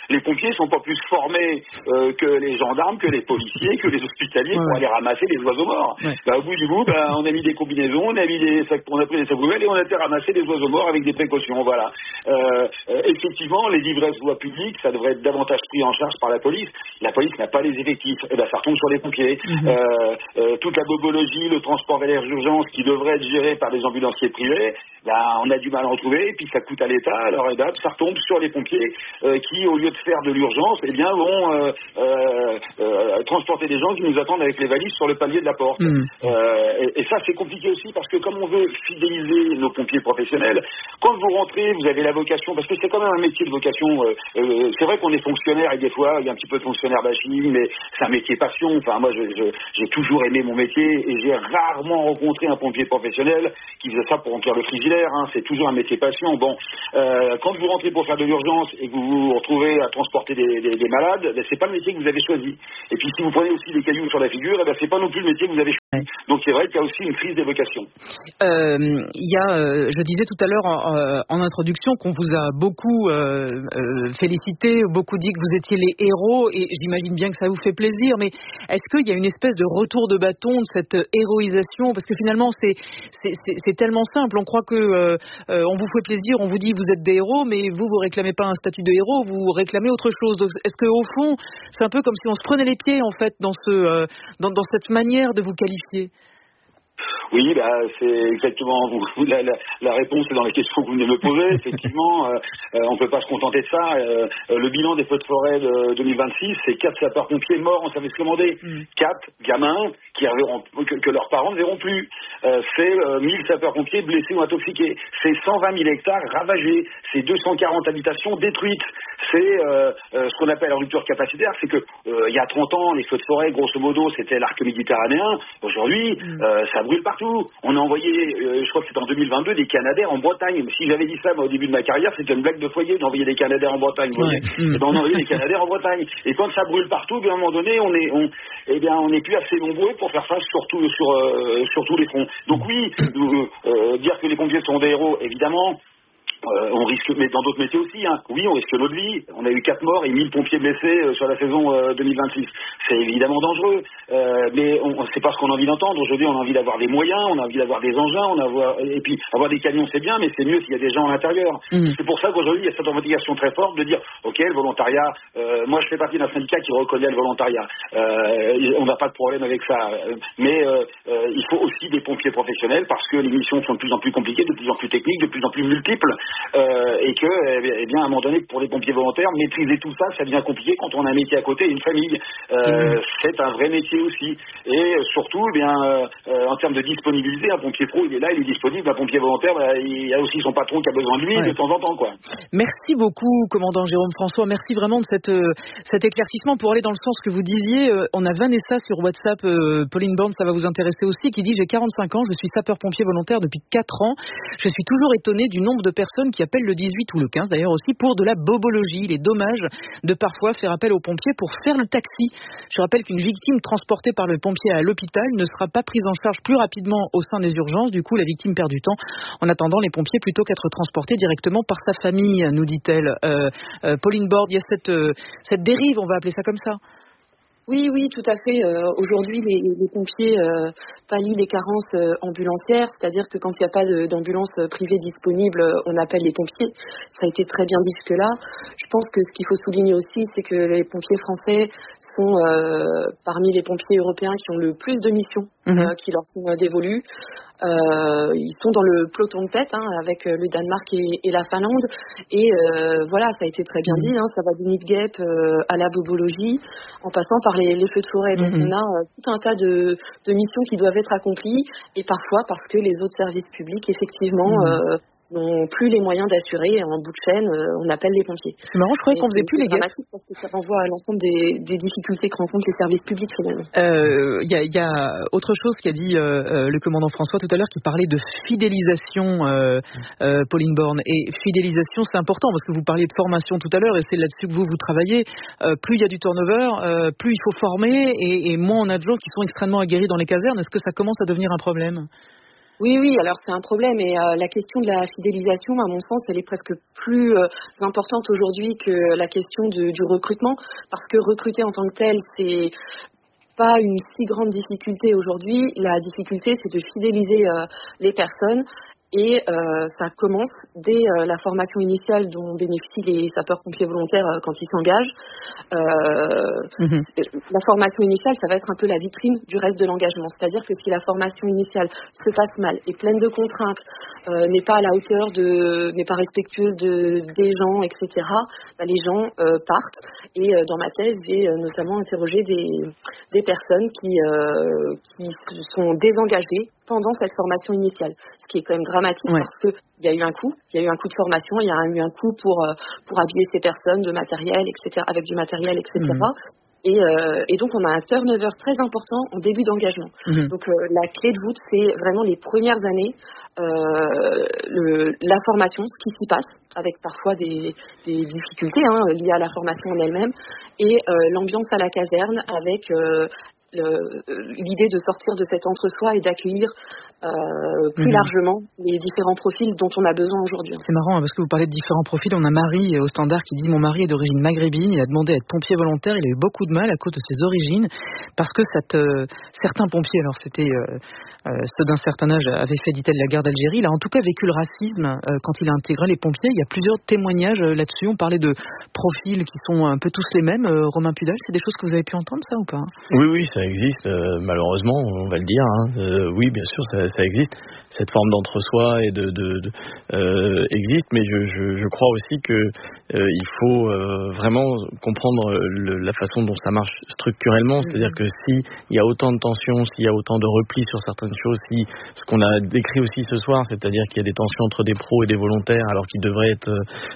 Les pompiers sont pas plus formés que les gendarmes, que les policiers, que les hospitaliers pour aller ramasser les oiseaux morts. Au bout du bout, on a mis des combinaisons, on a pris des sacs poubelles et on a été ramasser des oiseaux morts avec des précautions. Voilà. Effectivement, les ivresses voies publiques, ça devrait être davantage pris en charge par la police. La police n'a pas les effectifs. Et ça retombe sur les pompiers. Toute la bobologie, le transport vers les urgences qui devrait être géré par des ambulanciers privés, on a du mal à en trouver, et puis ça coûte à l'État, alors ça retombe sur les pompiers qui, au lieu de faire de l'urgence, vont transporter des gens qui nous attendent avec les valises sur le palier de la porte. Et ça, c'est compliqué aussi, parce que comme on veut fidéliser nos pompiers professionnels, quand vous rentrez, vous avez la vocation, parce que c'est quand même un métier de vocation, c'est vrai qu'on est fonctionnaire, et des fois, il y a un petit peu de fonctionnaire bashing, mais c'est un métier passion. Enfin, moi, j'ai toujours aimé mon métier, et j'ai rarement rencontré un pompier professionnel qui faisait ça pour remplir le frigidaire. C'est toujours un métier passion. Bon, quand vous rentrez pour faire de l'urgence et que vous vous retrouvez à transporter des malades, c'est pas le métier que vous avez choisi. Et puis si vous prenez aussi des cailloux sur la figure, c'est pas non plus le métier que vous avez choisi. Donc c'est vrai qu'il y a aussi une crise des vocations. Je disais tout à l'heure en introduction qu'on vous a beaucoup félicité, beaucoup dit que vous étiez les héros, et j'imagine bien que ça vous fait plaisir, mais est-ce qu'il y a une espèce de retour de bâton de cette héroïsation? Parce que finalement c'est tellement simple, on croit que on vous fait plaisir, on vous dit vous êtes des héros, mais vous réclamez pas un statut de héros, vous réclamez autre chose. Donc, est-ce que au fond, c'est un peu comme si on se prenait les pieds en fait dans cette manière de vous qualifier? Oui, c'est exactement la réponse est dans les questions que vous venez de me poser. Effectivement, on ne peut pas se contenter de ça. Le bilan des feux de forêt de 2026, c'est 4 sapeurs-pompiers morts en service commandé. 4 gamins que leurs parents ne verront plus. C'est 1000 sapeurs-pompiers blessés ou intoxiqués. C'est 120 000 hectares ravagés. C'est 240 habitations détruites. C'est ce qu'on appelle la rupture capacitaire. C'est que il y a 30 ans, les feux de forêt, grosso modo, c'était l'arc méditerranéen. Aujourd'hui, ça brûle partout. On a envoyé, je crois que c'était en 2022, des Canadair en Bretagne. Si j'avais dit ça au début de ma carrière, c'était une blague de foyer d'envoyer des Canadair en Bretagne. Vous voyez. Et on a envoyé des Canadair en Bretagne. Et quand ça brûle partout, à un moment donné, on n'est plus assez nombreux pour faire face sur tous les fronts. Donc oui, dire que les pompiers sont des héros, évidemment. On risque, mais dans d'autres métiers aussi, oui, on risque notre vie. On a eu 4 morts et 1000 pompiers blessés sur la saison 2026. C'est évidemment dangereux, mais c'est pas ce qu'on a envie d'entendre. Aujourd'hui, on a envie d'avoir des moyens, on a envie d'avoir des engins, et puis avoir des camions, c'est bien, mais c'est mieux s'il y a des gens à l'intérieur. C'est pour ça qu'aujourd'hui, il y a cette revendication très forte de dire, ok, le volontariat, moi je fais partie d'un syndicat qui reconnaît le volontariat. On n'a pas de problème avec ça, mais il faut aussi des pompiers professionnels parce que les missions sont de plus en plus compliquées, de plus en plus techniques, de plus en plus multiples. Et que, à un moment donné, pour les pompiers volontaires, maîtriser tout ça, ça devient compliqué quand on a un métier à côté et une famille. C'est un vrai métier aussi. Et surtout, en termes de disponibilité, un pompier pro, il est là, il est disponible. Un pompier volontaire, il y a aussi son patron qui a besoin de lui de temps en temps, quoi. Merci beaucoup, commandant Jérôme François. Merci vraiment de cet éclaircissement. Pour aller dans le sens que vous disiez, on a Vanessa sur WhatsApp, Pauline Borne, ça va vous intéresser aussi, qui dit: j'ai 45 ans, je suis sapeur-pompier volontaire depuis 4 ans. Je suis toujours étonnée du nombre de personnes qui appellent le 18 ou le 15 d'ailleurs aussi pour de la bobologie. Il est dommage de parfois faire appel aux pompiers pour faire le taxi. Je rappelle qu'une victime transportée par le pompier à l'hôpital ne sera pas prise en charge plus rapidement au sein des urgences. Du coup, la victime perd du temps. En attendant, les pompiers, plutôt qu'être transportés directement par sa famille, nous dit-elle. Pauline Borde, il y a cette dérive, on va appeler ça comme ça. Oui, tout à fait. Aujourd'hui, les pompiers pallient les carences ambulancières, c'est-à-dire que quand il n'y a pas d'ambulance privée disponible, on appelle les pompiers. Ça a été très bien dit jusque-là. Je pense que ce qu'il faut souligner aussi, c'est que les pompiers français sont parmi les pompiers européens qui ont le plus de missions qui leur sont dévolues. Ils sont dans le peloton de tête avec le Danemark et la Finlande. Et voilà, ça a été très bien dit. Ça va du nid-guêpe à la bobologie, en passant par les feux de forêt. Donc on a tout un tas de missions qui doivent être accomplies, et parfois parce que les autres services publics effectivement n'ont plus les moyens d'assurer en bout de chaîne, on appelle les pompiers. C'est marrant, je croyais qu'on faisait plus les guêpes. Parce que ça renvoie à l'ensemble des difficultés que rencontrent les services publics finalement. Il y a autre chose qu'a dit le commandant François tout à l'heure, qui parlait de fidélisation, Pauline Borne. Et fidélisation, c'est important parce que vous parliez de formation tout à l'heure, et c'est là-dessus que vous travaillez. Plus il y a du turnover, plus il faut former, et moins on a de gens qui sont extrêmement aguerris dans les casernes. Est-ce que ça commence à devenir un problème ? Oui, alors c'est un problème et la question de la fidélisation, à mon sens, elle est presque plus importante aujourd'hui que la question du recrutement, parce que recruter en tant que tel, c'est pas une si grande difficulté aujourd'hui. La difficulté, c'est de fidéliser les personnes. Et ça commence dès la formation initiale dont bénéficient les sapeurs-pompiers volontaires quand ils s'engagent. La formation initiale, ça va être un peu la vitrine du reste de l'engagement. C'est-à-dire que si la formation initiale se passe mal, est pleine de contraintes, n'est pas à la hauteur n'est pas respectueuse des gens, etc., les gens partent. Et dans ma thèse, j'ai notamment interrogé des personnes qui sont désengagées pendant cette formation initiale, ce qui est quand même dramatique parce que il y a eu un coût de formation, il y a eu un coût pour habiller ces personnes de matériel, etc., avec du matériel, etc. Et donc on a un turnover très important en début d'engagement. Donc la clé de voûte, c'est vraiment les premières années, la formation, ce qui s'y passe, avec parfois des difficultés liées à la formation en elle-même, et l'ambiance à la caserne avec l'idée de sortir de cet entre-soi et d'accueillir plus largement les différents profils dont on a besoin aujourd'hui. C'est marrant parce que vous parlez de différents profils. On a Marie au standard qui dit « Mon mari est d'origine maghrébine, il a demandé à être pompier volontaire, il a eu beaucoup de mal à cause de ses origines parce que certains pompiers, alors c'était ceux d'un certain âge, avaient fait, dit-elle, la guerre d'Algérie. Il a en tout cas vécu le racisme quand il a intégré les pompiers. Il y a plusieurs témoignages là-dessus. On parlait de profils qui sont un peu tous les mêmes. Romain Pudal, c'est des choses que vous avez pu entendre, ça, ou pas ? Oui, ça existe. Malheureusement, on va le dire. Oui, bien sûr, ça existe. Cette forme d'entre-soi et existe, mais je crois aussi que il faut vraiment comprendre la façon dont ça marche structurellement. C'est-à-dire que s'il y a autant de tensions, s'il y a autant de replis sur certaines choses, si ce qu'on a décrit aussi ce soir, c'est-à-dire qu'il y a des tensions entre des pros et des volontaires alors qu'ils devraient être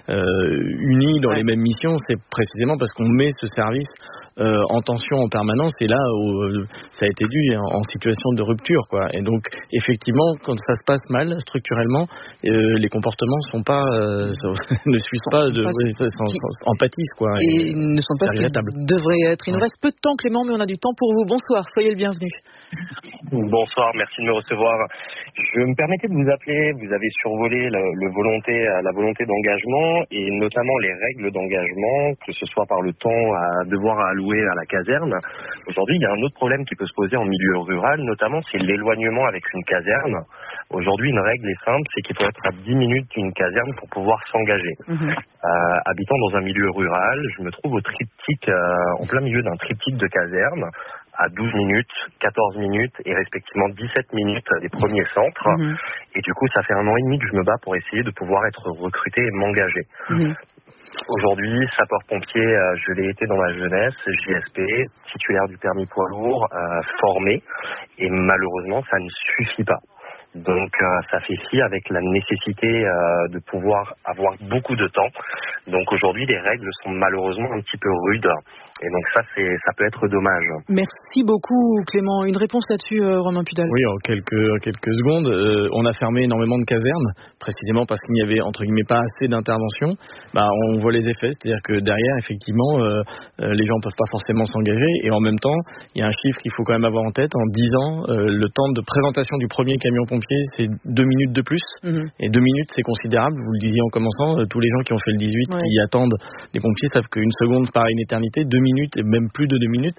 unis dans les mêmes missions, c'est précisément parce qu'on met ce service en tension en permanence, et là où ça a été dit en situation de rupture, quoi. Et donc effectivement, quand ça se passe mal structurellement, les comportements sont pas ne suivent pas en pâtissent, quoi. Et ne sont pas ce qu'ils devraient être. Il nous reste peu de temps, Clément, mais on a du temps pour vous. Bonsoir, soyez le bienvenu. Bonsoir, merci de me recevoir. Je me permettais de vous appeler. Vous avez survolé la volonté d'engagement et notamment les règles d'engagement, que ce soit par le temps à devoir allouer à la caserne. Aujourd'hui, il y a un autre problème qui peut se poser en milieu rural, notamment c'est l'éloignement avec une caserne. Aujourd'hui, une règle est simple, c'est qu'il faut être à 10 minutes d'une caserne pour pouvoir s'engager. Habitant dans un milieu rural, je me trouve au triptyque, en plein milieu d'un triptyque de caserne, à 12 minutes, 14 minutes et respectivement 17 minutes des premiers centres. Et du coup, ça fait 1 an et demi que je me bats pour essayer de pouvoir être recruté et m'engager. Aujourd'hui, sapeur-pompier, je l'ai été dans ma jeunesse, JSP, titulaire du permis poids lourd, formé, et malheureusement, ça ne suffit pas. Donc ça fait fi avec la nécessité de pouvoir avoir beaucoup de temps. Donc aujourd'hui, les règles sont malheureusement un petit peu rudes. Et donc ça peut être dommage. Merci beaucoup Clément. Une réponse là-dessus, Romain Pudal? Oui, en quelques secondes. On a fermé énormément de casernes, précisément parce qu'il n'y avait entre guillemets pas assez d'intervention. On voit les effets, c'est-à-dire que derrière, effectivement, les gens peuvent pas forcément s'engager. Et en même temps, il y a un chiffre qu'il faut quand même avoir en tête. En 10 ans, le temps de présentation du premier camion pompier, c'est 2 minutes de plus. Et 2 minutes, c'est considérable. Vous le disiez en commençant, tous les gens qui ont fait le 18, qui attendent les pompiers savent qu'une seconde paraît une éternité. 2 minutes et même plus de 2 minutes,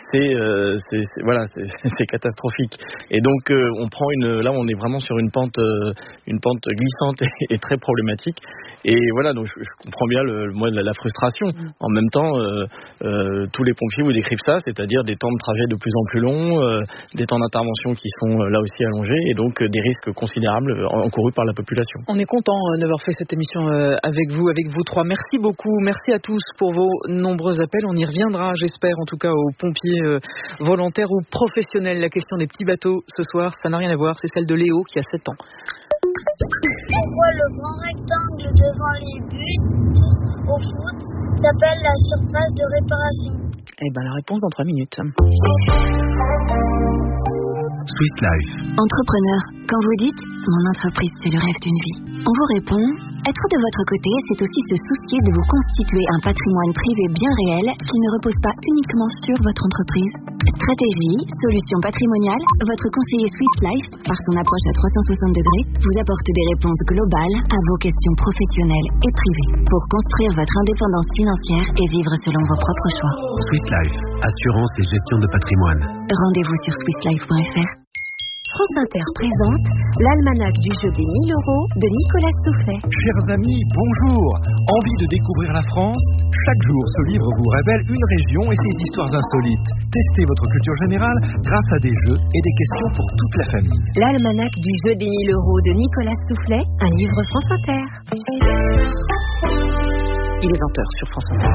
c'est catastrophique. Et donc on prend là on est vraiment sur une pente glissante et très problématique. Et voilà, donc je comprends bien la frustration. En même temps, tous les pompiers vous décrivent ça, c'est-à-dire des temps de trajet de plus en plus longs, des temps d'intervention qui sont là aussi allongés, et donc des risques considérables encourus par la population. On est content d'avoir fait cette émission avec vous trois. Merci beaucoup, merci à tous pour vos nombreux appels. On y reviendra, j'espère, en tout cas aux pompiers volontaires ou professionnels. La question des petits bateaux ce soir, ça n'a rien à voir, c'est celle de Léo qui a 7 ans. Pourquoi le grand rectangle devant les buts au foot s'appelle la surface de réparation? La réponse dans 3 minutes. Swiss Life. Entrepreneur, quand vous dites « mon entreprise c'est le rêve d'une vie », on vous répond Être de votre côté, c'est aussi se soucier de vous constituer un patrimoine privé bien réel qui ne repose pas uniquement sur votre entreprise. Stratégie, solutions patrimoniales, votre conseiller Swiss Life, par son approche à 360 degrés, vous apporte des réponses globales à vos questions professionnelles et privées pour construire votre indépendance financière et vivre selon vos propres choix. Swiss Life, assurance et gestion de patrimoine. Rendez-vous sur swisslife.fr. France Inter présente l'almanach du jeu des 1000 € de Nicolas Soufflet. Chers amis, bonjour. Envie de découvrir la France ? Chaque jour, ce livre vous révèle une région et ses histoires insolites. Testez votre culture générale grâce à des jeux et des questions pour toute la famille. L'almanach du jeu des 1000 € de Nicolas Soufflet, un livre France Inter. Il est 20h sur France Inter.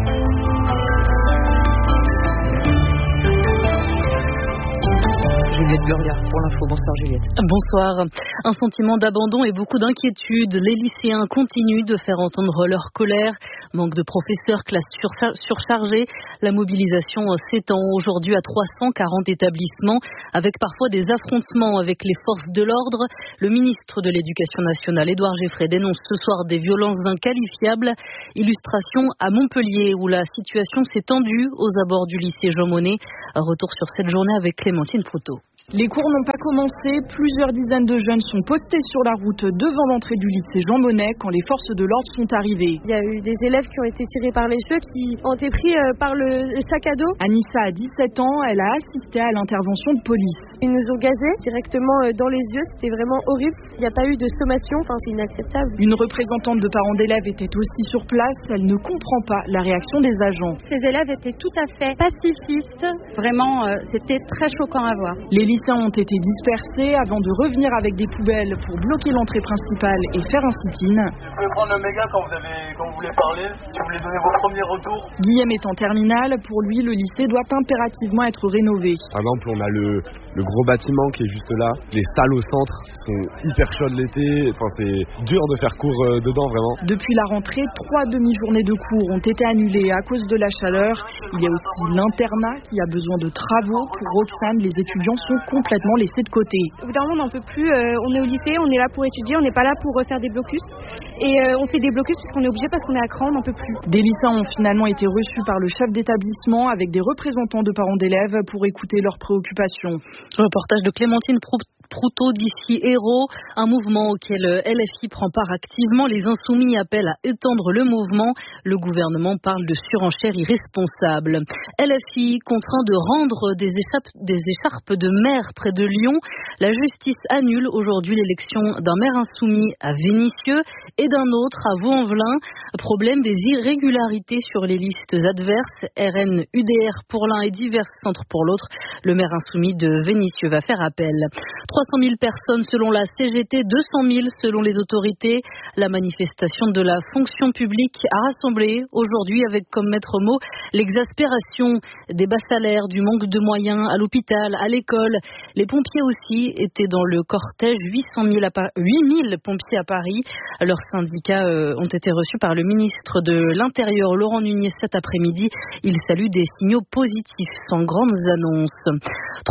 Juliette Gloria pour l'info. Bonsoir Juliette. Bonsoir. Un sentiment d'abandon et beaucoup d'inquiétude. Les lycéens continuent de faire entendre leur colère. Manque de professeurs, classes surchargées. La mobilisation s'étend aujourd'hui à 340 établissements avec parfois des affrontements avec les forces de l'ordre. Le ministre de l'Éducation nationale, Édouard Geoffrey, dénonce ce soir des violences inqualifiables. Illustration à Montpellier où la situation s'est tendue aux abords du lycée Jean Monnet. Retour sur cette journée avec Clémentine Proutot. Les cours n'ont pas commencé. Plusieurs dizaines de jeunes sont postés sur la route devant l'entrée du lycée Jean Monnet quand les forces de l'ordre sont arrivées. Il y a eu des élèves qui ont été tirés par les cheveux, qui ont été pris par le sac à dos. Anissa a 17 ans, elle a assisté à l'intervention de police. Ils nous ont gazés directement dans les yeux, c'était vraiment horrible. Il n'y a pas eu de sommation, c'est inacceptable. Une représentante de parents d'élèves était aussi sur place, elle ne comprend pas la réaction des agents. Ces élèves étaient tout à fait pacifistes, vraiment c'était très choquant à voir. Les lycéens ont été dispersés avant de revenir avec des poubelles pour bloquer l'entrée principale et faire un sit-in. Vous pouvez prendre le méga quand vous voulez parler, si vous voulez donner vos premiers retours. Guillaume est en terminale, pour lui le lycée doit impérativement être rénové. Par exemple, on a le gros bâtiment qui est juste là, les salles au centre sont hyper chaudes l'été, c'est dur de faire cours dedans vraiment. Depuis la rentrée, 3 demi-journées de cours ont été annulées à cause de la chaleur. Il y a aussi l'internat qui a besoin de travaux. Pour Roxane, les étudiants sont complètement laissés de côté. Au bout d'un moment, on n'en peut plus. On est au lycée, on est là pour étudier, on n'est pas là pour faire des blocus. Et on fait des blocus puisqu'on est obligé parce qu'on est à cran, on n'en peut plus. Des lycéens ont finalement été reçus par le chef d'établissement avec des représentants de parents d'élèves pour écouter leurs préoccupations. Reportage de Clémentine Proutot d'ici Hérault, un mouvement auquel LFI prend part activement. Les Insoumis appellent à étendre le mouvement. Le gouvernement parle de surenchère irresponsable. LFI contraint de rendre des écharpes de maire près de Lyon. La justice annule aujourd'hui l'élection d'un maire insoumis à Vénissieux et d'un autre à Vaux-en-Velin. Problème des irrégularités sur les listes adverses. RN, UDR pour l'un et divers centres pour l'autre. Le maire insoumis de Vénissieux va faire appel. 300 000 personnes selon la CGT, 200 000 selon les autorités. La manifestation de la fonction publique a rassemblé aujourd'hui avec comme maître mot l'exaspération des bas salaires, du manque de moyens à l'hôpital, à l'école. Les pompiers aussi étaient dans le cortège, 8 000 pompiers à Paris. Leurs syndicats ont été reçus par le ministre de l'Intérieur, Laurent Nunez, cet après-midi. Il salue des signaux positifs sans grandes annonces.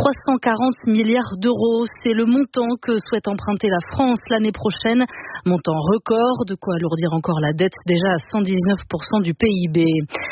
340 milliards d'euros, c'est le montant que souhaite emprunter la France l'année prochaine. Montant record, de quoi alourdir encore la dette déjà à 119% du PIB.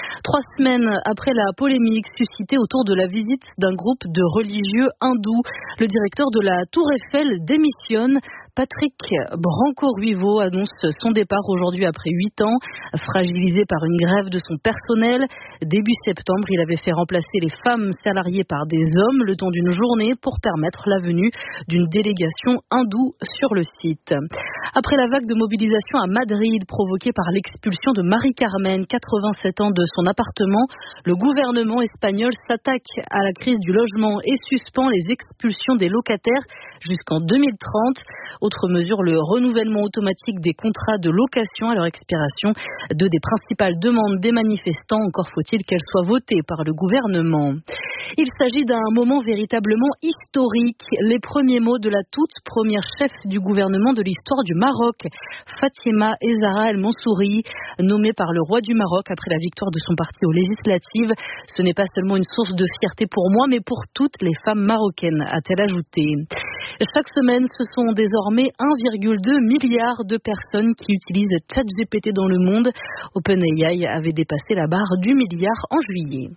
3 semaines après la polémique suscitée autour de la visite d'un groupe de religieux hindous, le directeur de la Tour Eiffel démissionne. Patrick Branco-Ruivo annonce son départ aujourd'hui après 8 ans, fragilisé par une grève de son personnel. Début septembre, il avait fait remplacer les femmes salariées par des hommes le temps d'une journée pour permettre la venue d'une délégation hindoue sur le site. Après la vague de mobilisation à Madrid provoquée par l'expulsion de Marie-Carmen, 87 ans, de son appartement, le gouvernement espagnol s'attaque à la crise du logement et suspend les expulsions des locataires jusqu'en 2030. Autre mesure, le renouvellement automatique des contrats de location à leur expiration, deux des principales demandes des manifestants. Encore faut-il qu'elles soient votées par le gouvernement. Il s'agit d'un moment véritablement historique. Les premiers mots de la toute première chef du gouvernement de l'histoire du Maroc, Fatima Ezzara El Mansouri, nommée par le roi du Maroc après la victoire de son parti aux législatives. Ce n'est pas seulement une source de fierté pour moi, mais pour toutes les femmes marocaines, a-t-elle ajouté. Chaque semaine, ce sont désormais 1,2 milliard de personnes qui utilisent ChatGPT dans le monde. OpenAI avait dépassé la barre du milliard en juillet.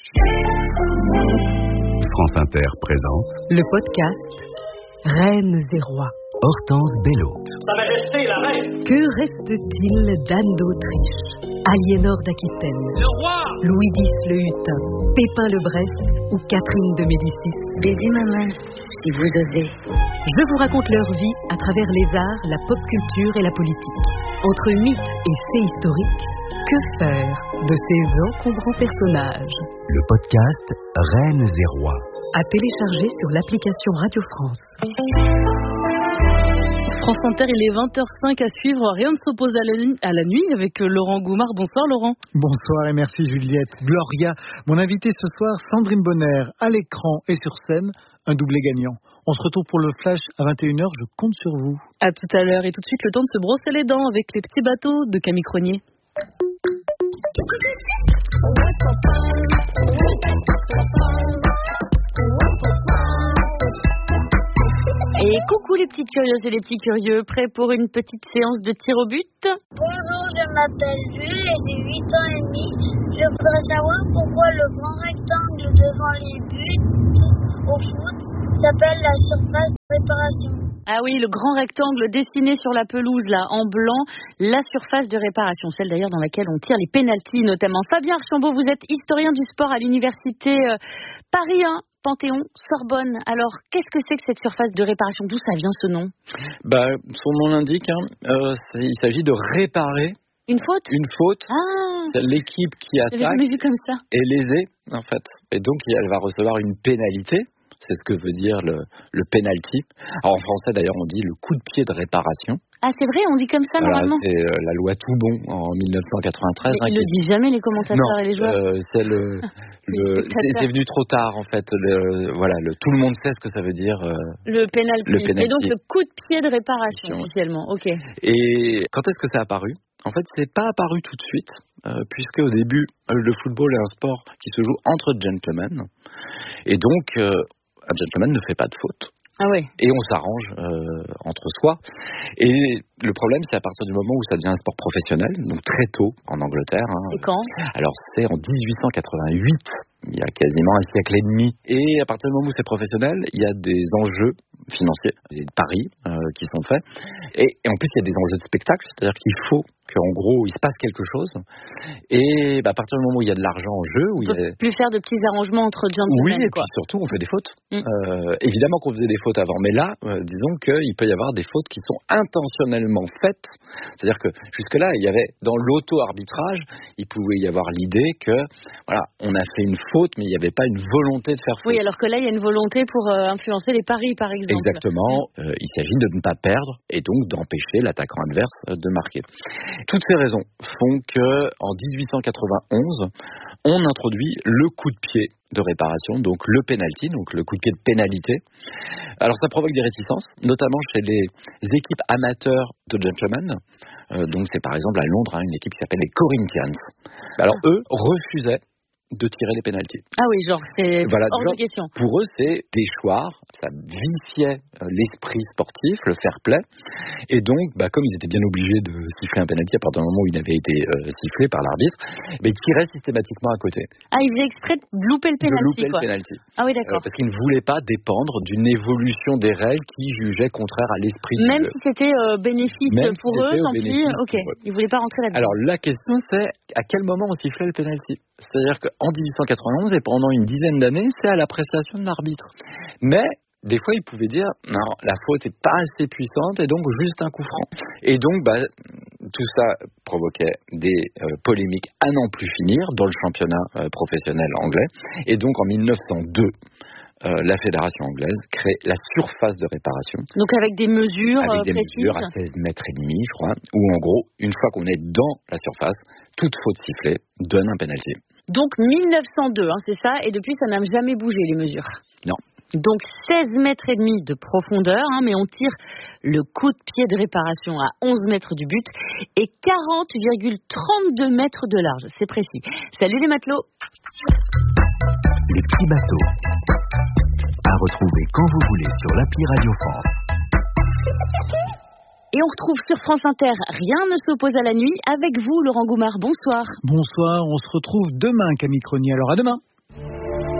France Inter présente le podcast Reines et Rois. Hortense Bello. Sa Majesté la Reine. Que reste-t-il d'Anne d'Autriche, Aliénor d'Aquitaine, Le roi, Louis X le Hutin, Pépin le Bref ou Catherine de Médicis? Baisez ma main, si vous osez. Je vous raconte leur vie à travers les arts, la pop culture et la politique. Entre mythes et faits historiques, que faire de ces encombrants personnages? Le podcast Reines et Rois. À télécharger sur l'application Radio France. France Inter, il est 20h05 à suivre. Rien ne s'oppose à la nuit avec Laurent Goumard. Bonsoir Laurent. Bonsoir et merci Juliette. Gloria, mon invité ce soir, Sandrine Bonner, à l'écran et sur scène, un doublé gagnant. On se retrouve pour le flash à 21h, je compte sur vous. À tout à l'heure et tout de suite le temps de se brosser les dents avec les petits bateaux de Camille Cronier. Et coucou les petites curieuses et les petits curieux, prêts pour une petite séance de tir au but? Bonjour, je m'appelle Jules et j'ai 8 ans et demi. Je voudrais savoir pourquoi le grand rectangle devant les buts au foot s'appelle la surface de réparation. Ah oui, le grand rectangle dessiné sur la pelouse, là, en blanc, la surface de réparation, celle d'ailleurs dans laquelle on tire les pénaltys notamment. Fabien Archambault, vous êtes historien du sport à l'université Paris 1. Panthéon, Sorbonne. Alors, qu'est-ce que c'est que cette surface de réparation? D'où ça vient ce nom? Son nom l'indique, il s'agit de réparer une faute. Une faute. Ah. C'est l'équipe qui attaque. J'avais jamais vu comme ça. Est lésée, en fait. Et donc, elle va recevoir une pénalité. C'est ce que veut dire le penalty. Alors, en français, d'ailleurs, on dit le coup de pied de réparation. Ah, c'est vrai, on dit comme ça normalement. C'est la loi Toubon en 1993. Ils ne le disent jamais les commentateurs et les joueurs. C'est venu trop tard en fait. Tout le monde sait ce que ça veut dire. Le penalty. Et donc le coup de pied de réparation officiellement. Ok. Et quand est-ce que ça a apparu? En fait, c'est pas apparu tout de suite, puisque au début, le football est un sport qui se joue entre gentlemen, et donc un gentleman ne fait pas de faute. Ah ouais. Et on s'arrange entre soi. Et le problème, c'est à partir du moment où ça devient un sport professionnel, donc très tôt en Angleterre. Et quand? Alors c'est en 1888, il y a quasiment un siècle et demi. Et à partir du moment où c'est professionnel, il y a des enjeux financiers, des paris qui sont faits. Et en plus, il y a des enjeux de spectacle, c'est-à-dire qu'il faut qu'en gros, il se passe quelque chose. Et à partir du moment où il y a de l'argent en jeu... On ne peut plus faire de petits arrangements entre gentlemen. Oui, et puis surtout, on fait des fautes. Évidemment qu'on faisait des fautes avant, mais là, disons qu'il peut y avoir des fautes qui sont intentionnellement faites. C'est-à-dire que jusque-là, il y avait, dans l'auto-arbitrage, il pouvait y avoir l'idée que, voilà, on a fait une faute, mais il n'y avait pas une volonté de faire faute. Oui, alors que là, il y a une volonté pour influencer les paris, par exemple. Exactement. Il s'agit de ne pas perdre et donc d'empêcher l'attaquant adverse de marquer. Toutes ces raisons font que en 1891, on introduit le coup de pied de réparation, donc le penalty, donc le coup de pied de pénalité. Alors ça provoque des réticences, notamment chez les équipes amateurs de gentlemen. Donc c'est par exemple à Londres une équipe qui s'appelle les Corinthians. Alors eux refusaient de tirer les pénaltys. Ah oui, genre c'est hors de question. Pour eux, c'est déchoir, ça viciait l'esprit sportif, le fair play. Et donc, comme ils étaient bien obligés de siffler un pénalty à partir du moment où il avait été sifflé par l'arbitre, ils tiraient systématiquement à côté. Ah, ils faisaient exprès de louper le pénalty. Ah oui, d'accord. Parce qu'ils ne voulaient pas dépendre d'une évolution des règles qui jugeaient contraire à l'esprit du jeu. Même si c'était bénéfice pour eux, tant pis. Ok, ils ne voulaient pas rentrer là-dedans. Alors la question, c'est à quel moment on sifflait le pénalty? C'est-à-dire qu'en 1891 et pendant une dizaine d'années, c'est à l'appréciation de l'arbitre. Mais des fois, il pouvait dire non, la faute n'est pas assez puissante et donc juste un coup franc. Et donc, tout ça provoquait des polémiques à n'en plus finir dans le championnat professionnel anglais. Et donc, en 1902, la fédération anglaise crée la surface de réparation. Donc avec des mesures précises. Avec des mesures à 16 mètres et demi, je crois, où en gros, une fois qu'on est dans la surface, toute faute sifflée donne un penalty. Donc 1902, c'est ça, et depuis ça n'a jamais bougé les mesures. Non. Donc 16 mètres et demi de profondeur, mais on tire le coup de pied de réparation à 11 mètres du but et 40,32 mètres de large, c'est précis. Salut les matelots. Les petits bateaux. À retrouver quand vous voulez sur l'appli Radio France. Et on retrouve sur France Inter, rien ne s'oppose à la nuit. Avec vous, Laurent Goumard, bonsoir. Bonsoir, on se retrouve demain, Camille Cronier. Alors à demain.